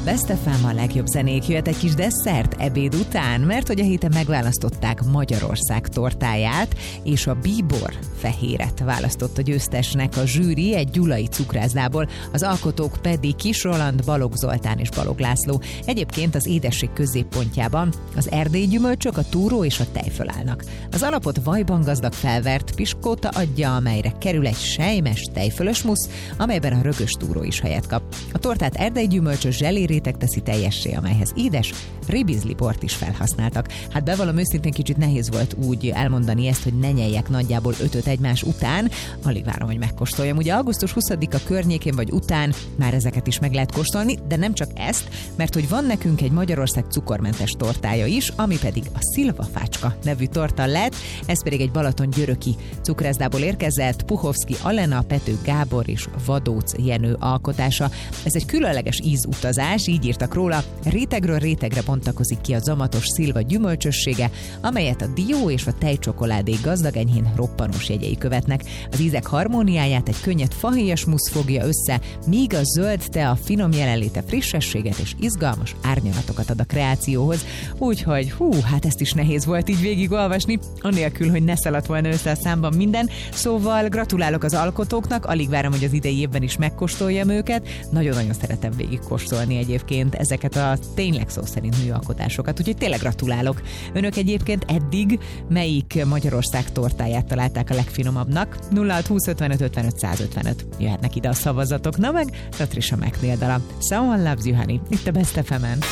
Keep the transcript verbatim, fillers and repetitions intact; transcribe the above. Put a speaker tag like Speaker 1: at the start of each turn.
Speaker 1: Best ef em, a legjobb zenék, jöhet egy kis desszert ebéd után, mert hogy a héten megválasztották Magyarország tortáját, és a bíbor fehéret választott a győztesnek a zsűri egy gyulai cukrászdából, az alkotók pedig Kis Roland, Balogh Zoltán és Balogh László. Egyébként az édesség középpontjában az erdélyi gyümölcsök, a túró és a tej fölállnak. Az alapot vajban gazdag felvert piskóta adja, amelyre kerül egy sejmes tejfölös musz, amelyben a rögös túró is helyet kap. A tortát erdélyi gyümölcsös zseléréteg teszi teljessé, amelyhez édes ribizli bort is felhasználtak. Hát bevallom őszintén, kicsit nehéz volt úgy elmondani ezt, hogy ne nyeljek nagyjából ötöt egymás után. Alig várom, hogy megkóstoljam. Ugye augusztus huszadika környékén vagy után már ezeket is meg lehet kóstolni, de nem csak ezt, mert hogy van nekünk egy Magyarország cukormentes tortája is, ami pedig a Szilvafácska nevű torta lett, ez pedig egy balatongyöröki cukrászdából érkezett, Puhovszki Alena, Pető Gábor és Vadóc Jenő alkotása. Ez egy különleges ízutazás, így írtak róla, rétegről rétegre bontakozik ki a zamatos szilva gyümölcsössége, amelyet a dió és a tejcsokoládé gazdag, enyhén roppanós jegyei követnek. Az ízek harmóniáját egy könnyed fahéjas musz fogja össze, míg a zöld tea a finom jelenléte frissességet és izgalmas árnyalatokat ad a kreációhoz. Úgyhogy hú, hát ezt is nehéz volt így végigolvasni, anélkül, hogy ne szaladt volna össze a számban minden. Szóval gratulálok az alkotóknak, alig várom, hogy az idei évben is megkóstoljam őket. Nagyon-nagyon szeretem végigkóstolni egyébként ezeket a tényleg szó szerint műalkotásokat, úgyhogy tényleg gratulálok. Önök egyébként eddig melyik Magyarország tortáját találták a legfinomabbnak? nulla hat húsz ötvenöt ötvenöt száz ötvenöt. Jöhetnek ide a szavazatok. Na meg Patricia McNeil dala. Someone Loves You Honey. Itt a Best ef emen.